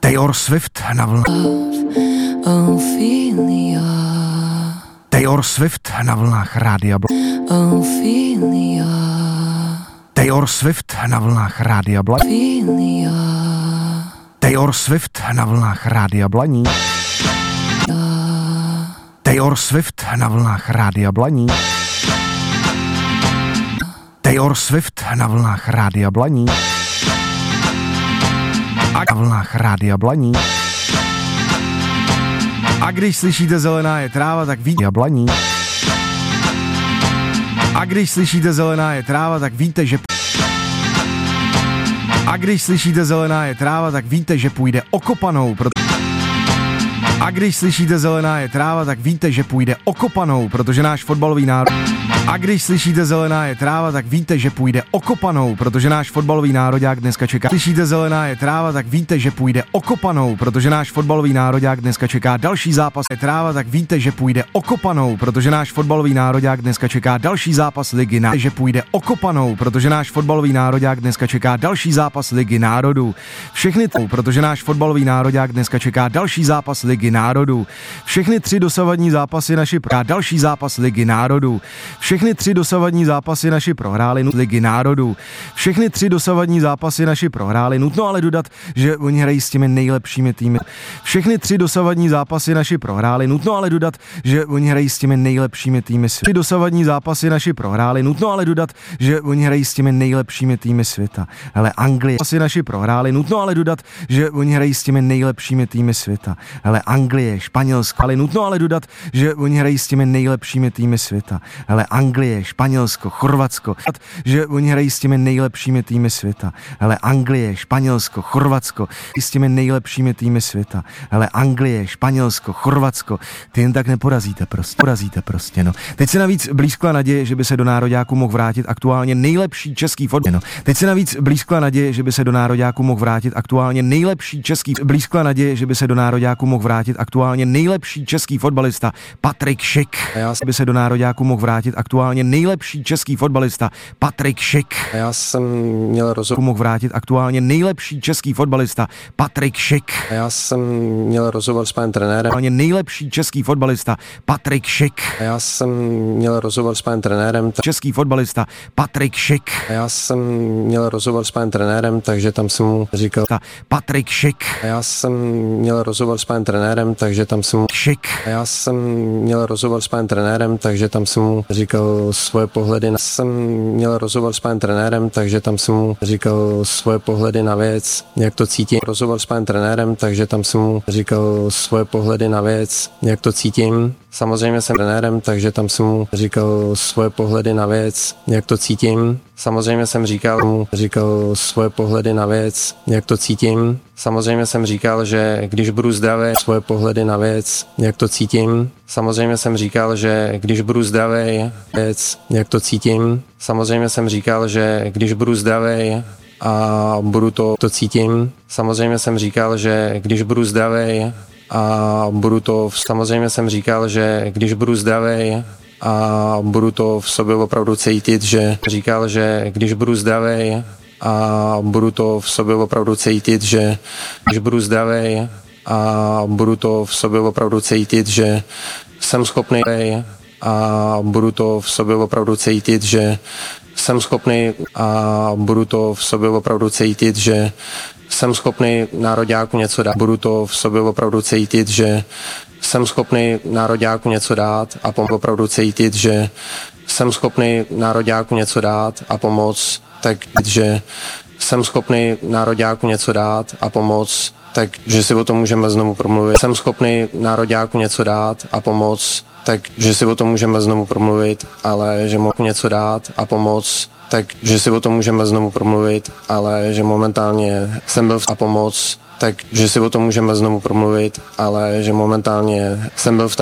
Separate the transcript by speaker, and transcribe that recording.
Speaker 1: Taylor Swift na vlnách. Taylor Swift na vlnách Rádia Taylor Swift na vlnách Rádia Taylor Swift na vlnách Rádia Blaní. Taylor Swift na vlnách Rádia Blaní. Taylor Swift na vlnách Rádia Blaní. A na vlnách Rádia Blaní. A když slyšíte zelená je tráva, tak víte Blaní. A když slyšíte zelená je tráva, tak víte, že a když slyšíte zelená je tráva, tak víte, že půjde okopanou. A když slyšíte zelená je tráva, tak víte, že půjde okopanou, protože náš fotbalový národ. A když slyšíte zelená je tráva, tak víte, že půjde okopanou, protože náš fotbalový nároďák dneska čeká. Slyšíte zelená je tráva, tak víte, že půjde okopanou, protože náš fotbalový nároďák dneska čeká další zápas. Je tráva, tak víte, že půjde okopanou, protože náš fotbalový nároďák dneska čeká další zápas Ligy národů. Že půjde okopanou, protože náš fotbalový nároďák dneska čeká další zápas Ligy národů. Všechny protože náš fotbalový nároďák dneska čeká další zápas Ligy národů. Všechny 3 dosavadní zápasy naši další zápas Ligy národů. Všechny 3 dosavadní zápasy naši prohráli Ligy národů. Všechny 3 dosavadní zápasy naši prohráli. Nutno ale dodat, že oni hrají s těmi nejlepšími týmy. Všechny 3 dosavadní zápasy naši prohráli. Nutno ale dodat, že oni hrají s těmi nejlepšími týmy. 3 dosavadní zápasy naši prohráli. Nutno ale dodat, že oni hrají s těmi nejlepšími týmy světa. Hele, Anglie asi naši prohráli. Nutno ale dodat, že oni hrají s těmi nejlepšími týmy světa. Hele, Anglie, Španělsko, ale nutno ale dodat, že oni hrají s těmi nejlepšími týmy světa. Hele, Anglie, Španělsko, Chorvatsko, že oni hrají s těmi nejlepšími týmy světa. Hele, Anglie, Španělsko, Chorvatsko, i s těmi nejlepšími týmy světa. Hele, Anglie, Španělsko, Chorvatsko, ty jen tak neporazíte prostě, no. Teď se navíc blízkla naděje, že by se do nároďáku mohl vrátit aktuálně nejlepší český fotbal. No. Teď se navíc blízkla naděje, že by se do nároďáku mohl vrátit aktuálně nejlepší český blízkla naděje, že by se do nároďáku mohl vrátit aktuálně nejlepší český fotbalista Patrik Schick. By se do nároďáku mohl vrátit aktuálně nejlepší český fotbalista Patrik Schick.
Speaker 2: Já jsem měl rozhovor.
Speaker 1: Mohl vrátit aktuálně nejlepší český fotbalista Patrik Schick.
Speaker 2: Já jsem měl rozhovor s panem trenérem.
Speaker 1: Nejlepší český fotbalista Patrik Schick.
Speaker 2: Já jsem měl rozhovor s panem trenérem.
Speaker 1: Český fotbalista Patrik Schick.
Speaker 2: Já jsem měl rozhovor s panem trenérem, takže tam jsem mu říkal
Speaker 1: Patrik Schick.
Speaker 2: Já jsem měl rozhovor s panem trenérem, takže tam jsem mu
Speaker 1: Schick.
Speaker 2: Já jsem měl rozhovor s panem trenérem, takže tam jsem mu říkal svoje pohledy. Jsem měl rozhovor s panem trenérem, takže tam jsem mu říkal svoje pohledy na věc, jak to cítím. Rozhovor s panem trenérem, takže tam jsem mu říkal svoje pohledy na věc, jak to cítím. Samozřejmě jsem trenérem, takže tam jsem mu říkal svoje pohledy na věc, jak to cítím. Samozřejmě jsem říkal svoje pohledy na věc, jak to cítím. Samozřejmě jsem říkal, že když budu zdravý, svoje pohledy na věc, jak to cítím. Samozřejmě jsem říkal, že když budu zdravý, věc, jak to cítím. Samozřejmě jsem říkal, že když budu zdravý a budu to cítím. Samozřejmě jsem říkal, že když budu zdravý a budu to, samozřejmě jsem říkal, že když budu zdravý a budu to v sobě opravdu cítit, že říkal, že když budu zdravý a budu to v sobě opravdu cítit, že když budu zdravý a budu to v sobě opravdu cítit, že jsem schopný a budu to v sobě opravdu cítit, že jsem schopný a budu to v sobě opravdu cítit, že jsem schopný nároďáku něco dát. Budu to v sobě opravdu cítit, že jsem schopný nároďáku něco dát a opravdu cítit, že jsem schopný nároďáku něco dát a pomoct, takže jsem schopný nároďáku něco dát a pomoct, takže si o tom můžeme znovu promluvit. Jsem schopný nároďáku něco dát a pomoct, takže si o tom můžeme znovu promluvit, ale že mohu něco dát a pomoct, takže si o tom můžeme znovu promluvit, ale že momentálně jsem byl a pomoc, takže si o tom můžeme znovu promluvit, ale že momentálně jsem byl v